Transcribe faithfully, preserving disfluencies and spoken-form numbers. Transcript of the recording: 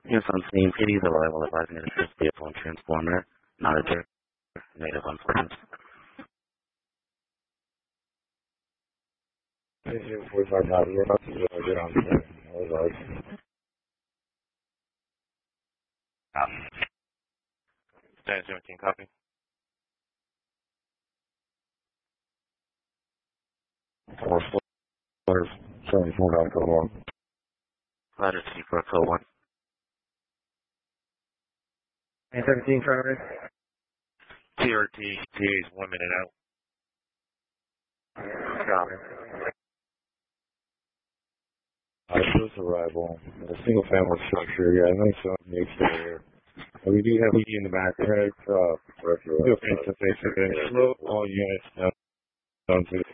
Yes, on scene, P D's arrival advising that it's a vehicle and transformer, not a jerk, native unfortunate. forty-five copy. We're about to get on the otherwise. Stand seventeen copy. Four four seventy-four nine code one. Ladder C for code one. And seventeen copy. T R T, T A's one minute out. Copy. Uh, first arrival, a single family structure, yeah, nice on the exterior. Uh, we do have P D in the back, right? Uh, do a face to face event, slow all units down, down to